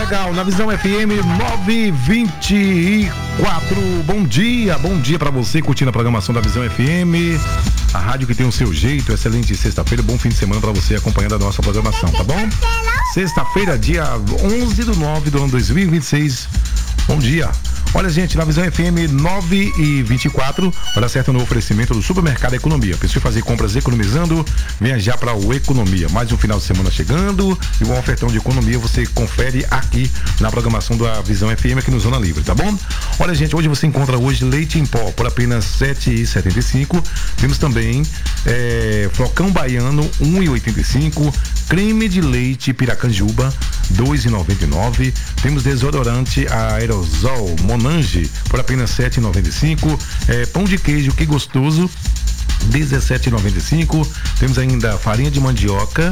legal, na Visão FM 924. Bom dia pra você curtindo a programação da Visão FM, a rádio que tem o seu jeito. Excelente sexta-feira, bom fim de semana pra você acompanhando a nossa programação, tá bom? Sexta-feira, dia 11/9 do ano 2026. Bom dia. Olha, gente, na Visão FM 9/24, hora certa no oferecimento do Supermercado Economia. Pensou em fazer compras economizando? Venha já para o Economia. Mais um final de semana chegando e um ofertão de economia você confere aqui na programação da Visão FM aqui no Zona Livre, tá bom? Olha, gente, hoje você encontra hoje leite em pó por apenas R$ 7,75. Temos também flocão baiano R$ 1,85. Creme de leite Piracanjuba R$ 2,99. Temos desodorante aerosol Monange por apenas R$ 7,95. Pão de queijo Que Gostoso R$ 17,95. Temos ainda farinha de mandioca,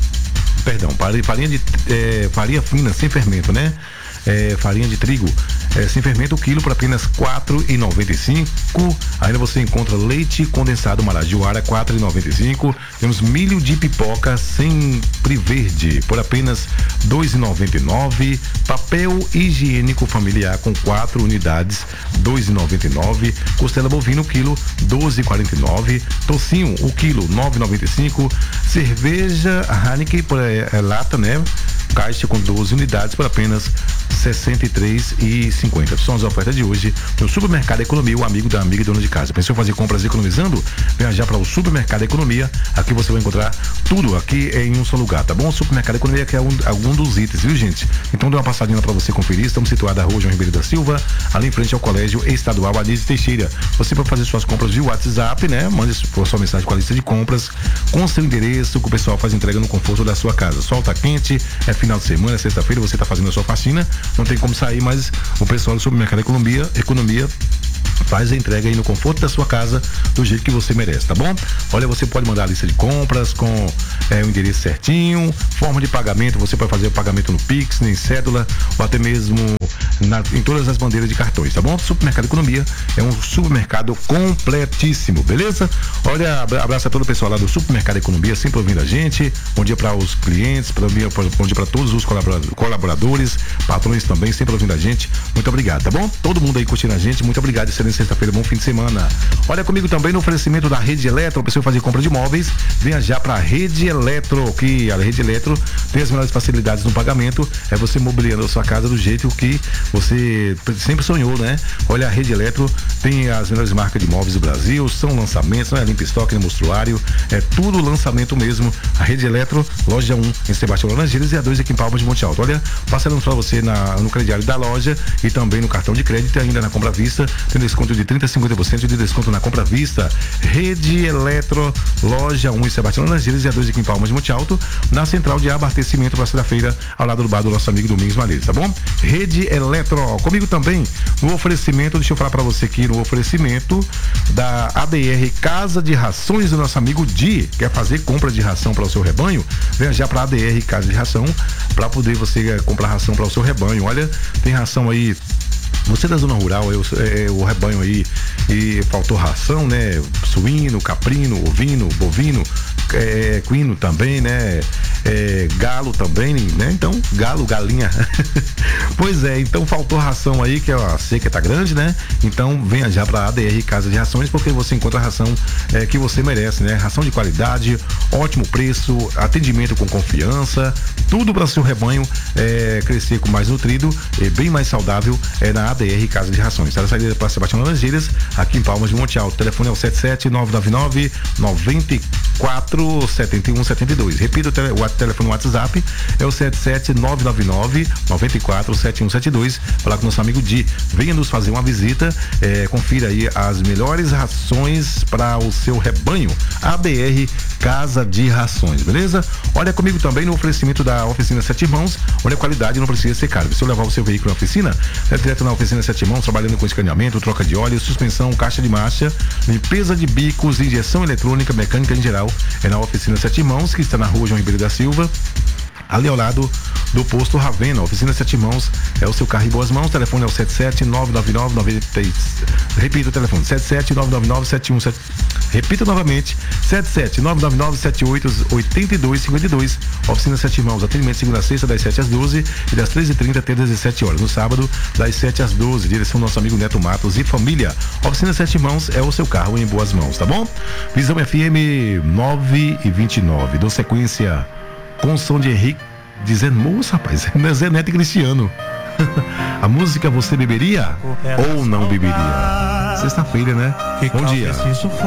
farinha fina sem fermento, né? Farinha de trigo sem fermento, o quilo por apenas R$ 4,95. Ainda você encontra leite condensado Marajoara R$ 4,95. Temos milho de pipoca sempre verde por apenas R$ 2,99. Papel higiênico familiar com 4 unidades R$ 2,99. Costela bovina o quilo R$ 12,49. Tocinho o quilo R$ 9,95. Cerveja Heineken lata, né? Caixa com 12 unidades por apenas R$ 63,50. São as ofertas de hoje no Supermercado Economia, o amigo da amiga e dona de casa. Pensou em fazer compras economizando? Venha já para o Supermercado Economia. Aqui você vai encontrar tudo aqui em um só lugar, tá bom? O Supermercado Economia que é algum dos itens, viu, gente? Então dê uma passadinha para você conferir. Estamos situados na Rua João Ribeiro da Silva, ali em frente ao Colégio Estadual Anísio Teixeira. Você pode fazer suas compras via WhatsApp, né? Mande sua mensagem com a lista de compras, com seu endereço, que o pessoal faz entrega no conforto da sua casa. Sol tá quente, final de semana, sexta-feira, você tá fazendo a sua faxina, não tem como sair, mas o pessoal do Supermercado Economia faz a entrega aí no conforto da sua casa, do jeito que você merece, tá bom? Olha, você pode mandar a lista de compras com o endereço certinho, forma de pagamento, você pode fazer o pagamento no Pix, em cédula, ou até mesmo em todas as bandeiras de cartões, tá bom? Supermercado Economia é um supermercado completíssimo, beleza? Olha, abraço a todo o pessoal lá do Supermercado Economia, sempre ouvindo a gente. Bom dia para os clientes, bom dia para todos os colaboradores, patrões também, sempre ouvindo a gente. Muito obrigado, tá bom? Todo mundo aí curtindo a gente, muito obrigado. Excelente sexta-feira, bom fim de semana. Olha comigo também no oferecimento da Rede Eletro. Precisa fazer compra de móveis, venha já para a Rede Eletro, que a Rede Eletro tem as melhores facilidades no pagamento. É você mobiliando a sua casa do jeito que você sempre sonhou, né? Olha, a Rede Eletro tem as melhores marcas de móveis do Brasil, são lançamentos, não é limpa estoque, nem mostruário, é tudo lançamento mesmo. A Rede Eletro, loja 1 em Sebastião Laranjeiras e a 2 aqui em Palmas de Monte Alto. Olha, passando para você no crediário da loja e também no cartão de crédito, ainda na compra à vista, tem desconto de 30% a 50% de desconto na compra à vista. Rede Eletro, loja 1 em Sebastião Laranjeiras e a 2 aqui em Palmas de Monte Alto, na central de abastecimento para sexta-feira, ao lado do bar do nosso amigo Domingos Malheiros, tá bom? Rede Eletro, comigo também no oferecimento, deixa eu falar para você aqui no oferecimento da ADR Casa de Rações do nosso amigo Di. Quer fazer compra de ração para o seu rebanho? Venha já para a ADR Casa de Ração para poder você comprar ração para o seu rebanho. Olha, tem ração aí. Você da zona rural, o rebanho aí, e faltou ração, né? Suíno, caprino, ovino, bovino, equino também, né? Galo também, né? Então, galo, galinha. Pois é, então faltou ração aí, que a seca tá grande, né? Então venha já pra ADR Casa de Rações, porque você encontra a ração que você merece, né? Ração de qualidade, ótimo preço, atendimento com confiança, tudo para seu rebanho crescer com mais nutrido e bem mais saudável na ADR Casa de Rações. Está na saída para Sebastião Laranjeiras, aqui em Palmas de Monte Alto. O telefone é o 77-999 94-7172. Repita o telefone WhatsApp, é o 77-999 94-7172. Falar com nosso amigo Di. Venha nos fazer uma visita, confira aí as melhores rações para o seu rebanho. ADR Casa de Rações, beleza? Olha comigo também no oferecimento da Oficina Sete Irmãos. Olha, a qualidade não precisa ser caro. Se eu levar o seu veículo na oficina, direto na Oficina Sete Irmãos, trabalhando com escaneamento, troca de óleo, suspensão, caixa de marcha, limpeza de bicos, injeção eletrônica, mecânica em geral. É na Oficina Sete Irmãos, que está na Rua João Ribeiro da Silva, ali ao lado do posto Ravena. Oficina Sete Mãos é o seu carro em boas mãos. O telefone é o 77-999-90. Repita o telefone: 77-999-717. Repita novamente: 77-999-78-8252. Oficina Sete Mãos, atendimento segunda a sexta, das 7 às 12 e das 13h30 até 17 horas. No sábado, das 7 às 12, direção do nosso amigo Neto Matos e família. Oficina Sete Mãos é o seu carro em boas mãos, tá bom? Visão FM 9:29. Dou sequência com o som de Henrique dizendo, moça, rapaz, é Zé Neto e Cristiano. A música Você Beberia ou Não Beberia? Sexta-feira, né? Bom dia.